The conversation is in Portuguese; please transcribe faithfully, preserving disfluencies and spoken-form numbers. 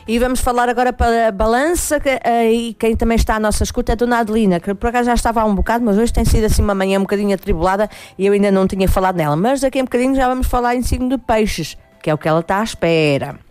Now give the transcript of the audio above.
E vamos falar agora para a balança, que, uh, e quem também está à nossa escuta é a Dona Adelina, que por acaso já estava há um bocado, mas hoje tem sido assim uma manhã um bocadinho atribulada e eu ainda não tinha falado nela. Mas daqui a um bocadinho já vamos falar em signo de peixes, que é o que ela está à espera.